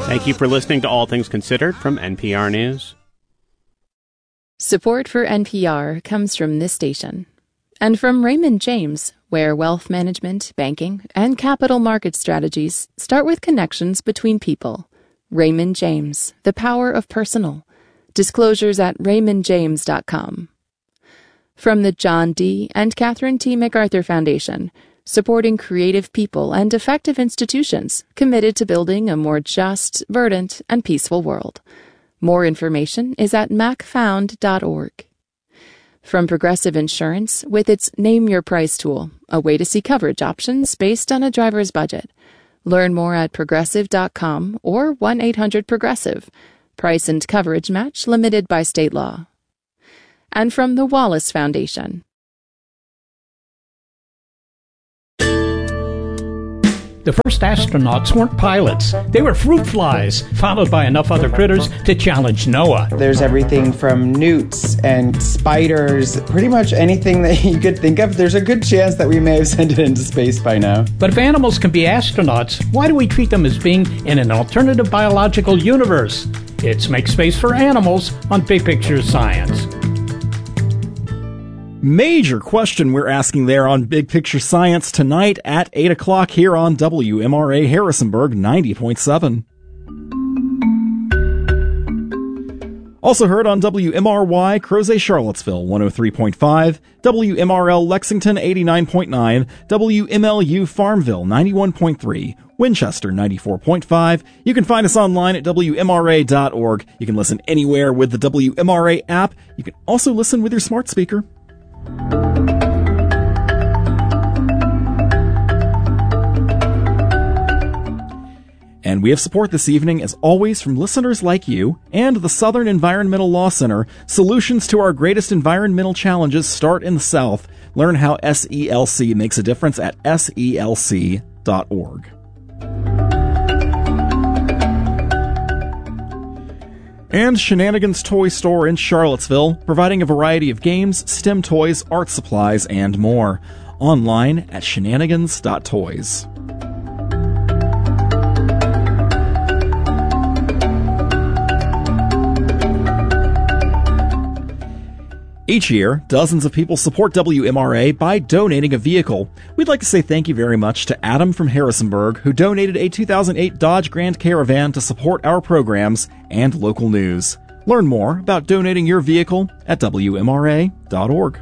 Thank you for listening to All Things Considered from NPR News. Support for NPR comes from this station and from Raymond James, where wealth management, banking, and capital market strategies start with connections between people. Raymond James, the power of personal. Disclosures at raymondjames.com. From the John D. and Catherine T. MacArthur Foundation, supporting creative people and effective institutions committed to building a more just, verdant, and peaceful world. More information is at macfound.org. From Progressive Insurance, with its Name Your Price tool, a way to see coverage options based on a driver's budget. Learn more at progressive.com or 1-800-PROGRESSIVE. Price and coverage match limited by state law. And from the Wallace Foundation. The first astronauts weren't pilots. They were fruit flies, followed by enough other critters to challenge Noah. There's everything from newts and spiders, pretty much anything that you could think of. There's a good chance that we may have sent it into space by now. But if animals can be astronauts, why do we treat them as being in an alternative biological universe? It's Make Space for Animals on Big Picture Science. Major question we're asking there on Big Picture Science tonight at 8 o'clock here on WMRA Harrisonburg 90.7. Also heard on WMRY Crozet Charlottesville 103.5, WMRL Lexington 89.9, WMLU Farmville 91.3, Winchester 94.5. You can find us online at WMRA.org. You can listen anywhere with the WMRA app. You can also listen with your smart speaker. And we have support this evening, as always, from listeners like you and the Southern Environmental Law Center. Solutions to our greatest environmental challenges start in the South. Learn how SELC makes a difference at SELC.org. And Shenanigans Toy Store in Charlottesville, providing a variety of games, STEM toys, art supplies, and more. Online at shenanigans.toys. Each year, dozens of people support WMRA by donating a vehicle. We'd like to say thank you very much to Adam from Harrisonburg, who donated a 2008 Dodge Grand Caravan to support our programs and local news. Learn more about donating your vehicle at WMRA.org.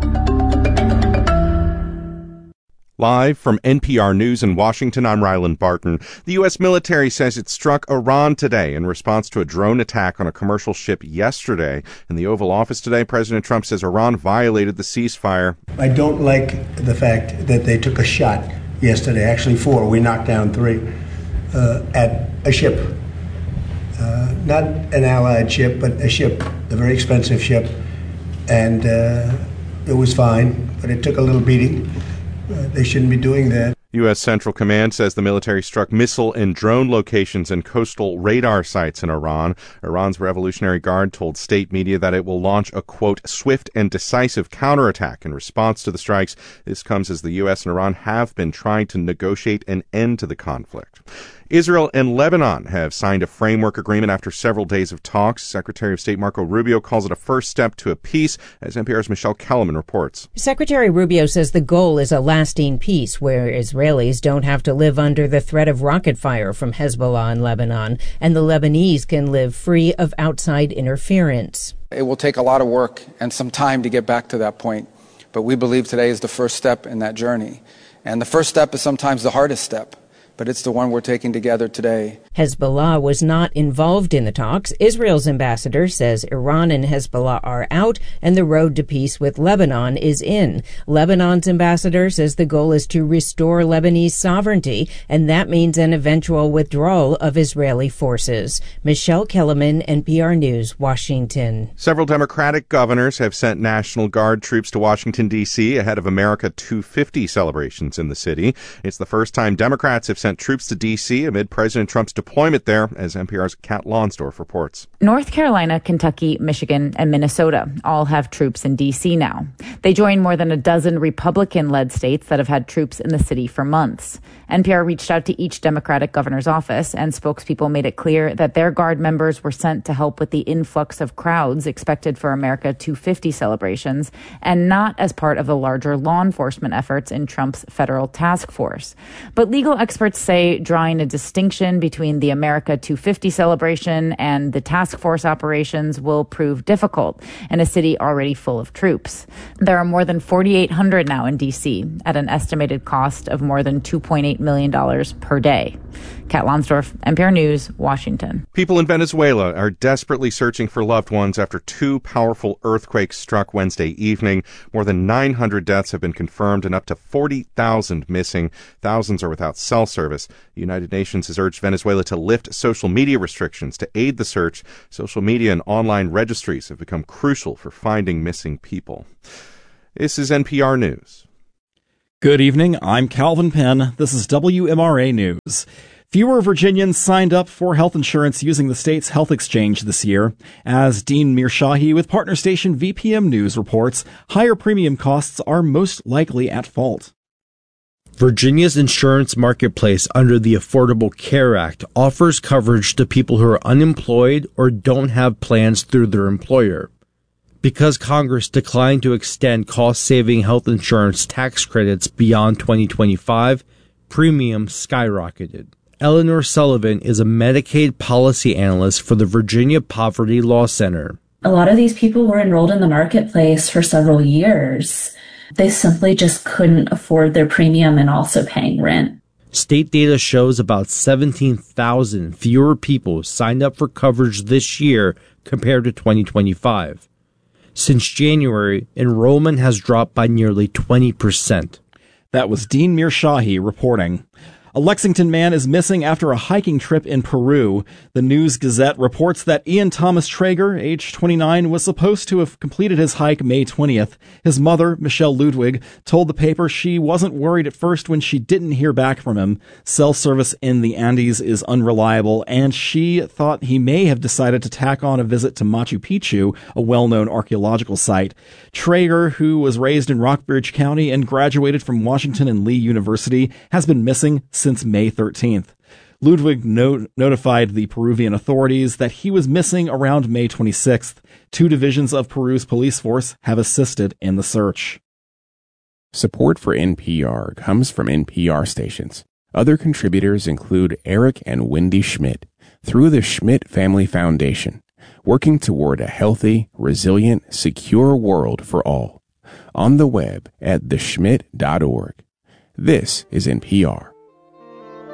Live from NPR News in Washington, I'm Ryland Barton. The U.S. military says it struck Iran today in response to a drone attack on a commercial ship yesterday. In the Oval Office today, President Trump says Iran violated the ceasefire. I don't like the fact that they took a shot yesterday, actually 4, we knocked down 3, at a ship. Not an allied ship, but a ship, a very expensive ship. And it was fine, but it took a little beating. They shouldn't be doing that. U.S. Central Command says the military struck missile and drone locations and coastal radar sites in Iran. Iran's Revolutionary Guard told state media that it will launch a, quote, swift and decisive counterattack in response to the strikes. This comes as the U.S. and Iran have been trying to negotiate an end to the conflict. Israel and Lebanon have signed a framework agreement after several days of talks. Secretary of State Marco Rubio calls it a first step to a peace, as NPR's Michelle Kellerman reports. Secretary Rubio says the goal is a lasting peace where Israelis don't have to live under the threat of rocket fire from Hezbollah in Lebanon, and the Lebanese can live free of outside interference. It will take a lot of work and some time to get back to that point, but we believe today is the first step in that journey. And the first step is sometimes the hardest step, but it's the one we're taking together today. Hezbollah was not involved in the talks. Israel's ambassador says Iran and Hezbollah are out and the road to peace with Lebanon is in. Lebanon's ambassador says the goal is to restore Lebanese sovereignty, and that means an eventual withdrawal of Israeli forces. Michelle Kellerman, NPR News, Washington. Several Democratic governors have sent National Guard troops to Washington, D.C. ahead of America 250 celebrations in the city. It's the first time Democrats have sent troops to D.C. amid President Trump's deployment there, as NPR's Kat Lonsdorf reports. North Carolina, Kentucky, Michigan, and Minnesota all have troops in D.C. now. They join more than a dozen Republican-led states that have had troops in the city for months. NPR reached out to each Democratic governor's office, and spokespeople made it clear that their Guard members were sent to help with the influx of crowds expected for America 250 celebrations, and not as part of the larger law enforcement efforts in Trump's federal task force. But legal experts say drawing a distinction between the America 250 celebration and the task force operations will prove difficult in a city already full of troops. There are more than 4,800 now in D.C. at an estimated cost of more than $2.8 million per day. Kat Lonsdorf, NPR News, Washington. People in Venezuela are desperately searching for loved ones after two powerful earthquakes struck Wednesday evening. More than 900 deaths have been confirmed and up to 40,000 missing. Thousands are without cell service. The United Nations has urged Venezuela to lift social media restrictions to aid the search. Social media and online registries have become crucial for finding missing people. This is NPR News. Good evening. I'm Calvin Penn. This is WMRA News. Fewer Virginians signed up for health insurance using the state's health exchange this year. As Dean Mirshahi with partner station VPM News reports, higher premium costs are most likely at fault. Virginia's insurance marketplace under the Affordable Care Act offers coverage to people who are unemployed or don't have plans through their employer. Because Congress declined to extend cost-saving health insurance tax credits beyond 2025, premiums skyrocketed. Eleanor Sullivan is a Medicaid policy analyst for the Virginia Poverty Law Center. A lot of these people were enrolled in the marketplace for several years. They simply just couldn't afford their premium and also paying rent. State data shows about 17,000 fewer people signed up for coverage this year compared to 2025. Since January, enrollment has dropped by nearly 20%. That was Dean Mirshahi reporting. A Lexington man is missing after a hiking trip in Peru. The News-Gazette reports that Ian Thomas Traeger, age 29, was supposed to have completed his hike May 20th. His mother, Michelle Ludwig, told the paper she wasn't worried at first when she didn't hear back from him. Cell service in the Andes is unreliable, and she thought he may have decided to tack on a visit to Machu Picchu, a well-known archaeological site. Traeger, who was raised in Rockbridge County and graduated from Washington and Lee University, has been missing since May 13th. Ludwig notified the Peruvian authorities that he was missing around May 26th. Two divisions of Peru's police force have assisted in the search. Support for NPR comes from NPR stations. Other contributors include Eric and Wendy Schmidt through the Schmidt Family Foundation, working toward a healthy, resilient, secure world for all. On the web at theschmidt.org. This is NPR.